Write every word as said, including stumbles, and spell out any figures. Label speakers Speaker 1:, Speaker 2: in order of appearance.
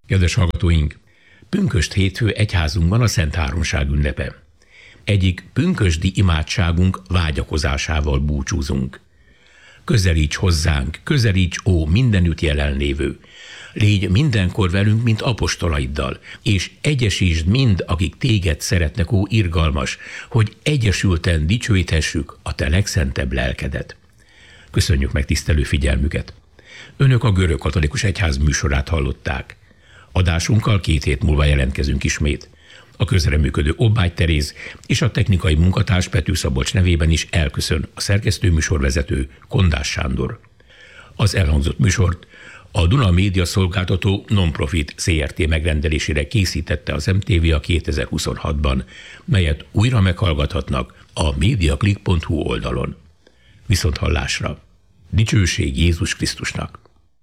Speaker 1: Kedves hallgatóink! Pünkösd hétfő egyházunkban a Szent Háromság ünnepe. Egyik pünkösdi imádságunk vágyakozásával búcsúzunk. Közelíts hozzánk, közelíts, ó mindenütt jelenlévő! Légy mindenkor velünk, mint apostolaiddal, és egyesítsd mind, akik téged szeretnek, ó irgalmas, hogy egyesülten dicsőíthessük a te legszentebb lelkedet. Köszönjük meg tisztelő figyelmüket! Önök a Görög Katolikus Egyház műsorát hallották. Adásunkkal két hét múlva jelentkezünk ismét. A közreműködő Obbágy Teréz és a technikai munkatárs Pető Szabolcs nevében is elköszön a szerkesztő műsorvezető Kondás Sándor. Az elhangzott műsort a Duna Média Szolgáltató Non-Profit zé er té megrendelésére készítette az em té vé a kétezer-huszonhatban, melyet újra meghallgathatnak a mediaclick pont hu oldalon. Viszont hallásra! Dicsőség Jézus Krisztusnak!